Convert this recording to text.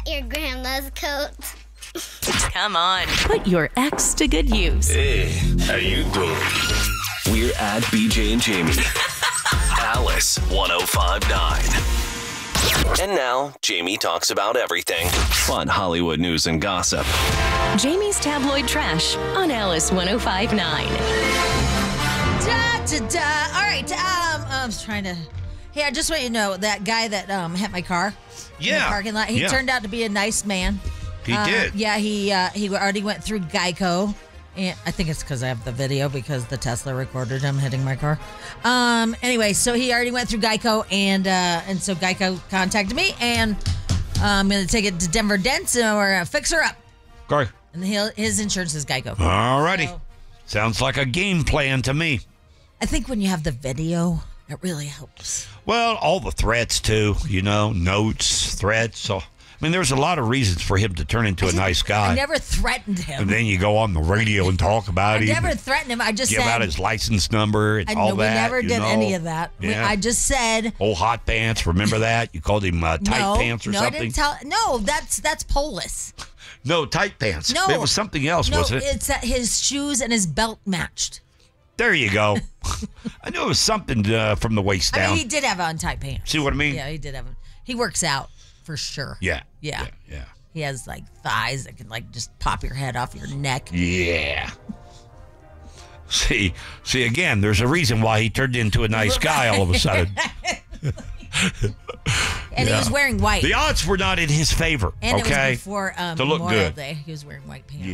your grandma's coat. Come on, put your ex to good use. Hey, how you doing? We're at BJ and Jamie. Alice 105.9. And now, Jamie talks about everything. Fun Hollywood news and gossip. Jamie's Tabloid Trash on Alice 105.9. All right, I was trying to... Hey, I just want you to know, that guy that hit my car in the parking lot, he turned out to be a nice man. He did. Yeah, he already went through Geico. And I think it's because I have the video because the Tesla recorded him hitting my car. Anyway, so he already went through Geico, and so Geico contacted me, and I'm going to take it to Denver Dents, and we're going to fix her up. Okay. And his insurance is Geico. All righty. So, sounds like a game plan to me. I think when you have the video, it really helps. Well, all the threats, too, notes, threats. So, I mean, there's a lot of reasons for him to turn into a nice guy. I never threatened him. And then you go on the radio and talk about him. I never threatened him. I just give said... out his license number and all that. We never did any of that. Yeah. I just said... Old hot pants, remember that? You called him tight pants or something? I didn't tell... No, that's Polis. No, tight pants. No. It was something else, wasn't it? No, it's that his shoes and his belt matched. There you go. I knew it was something from the waist down. I mean, he did have on tight pants. See what I mean? Yeah, he did have. He works out for sure. Yeah. Yeah. He has like thighs that can like just pop your head off your neck. Yeah. See again, there's a reason why he turned into a nice guy all of a sudden. And he was wearing white. The odds were not in his favor. And okay? it was before to look Memorial good. Day. He was wearing white pants.